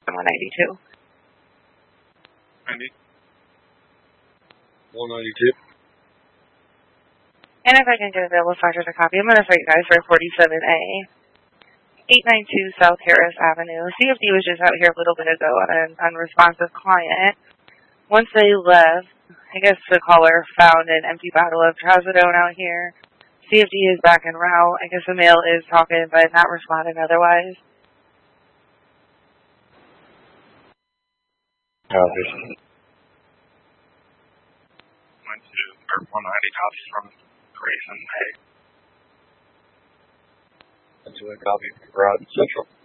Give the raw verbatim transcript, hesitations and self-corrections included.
one ninety-two. ninety. one ninety-two. And if I can get available factors a copy, I'm going to cite you guys for forty-seven A, eight ninety-two South Harris Avenue. C F D was just out here a little bit ago on an unresponsive client. Once they left, I guess the caller found an empty bottle of trazodone out here. C F D is back en route. I guess the male is talking but not responding otherwise. Copy. one two, or one ninety copies from Grayson. Hey. That's a copy from Rod Central.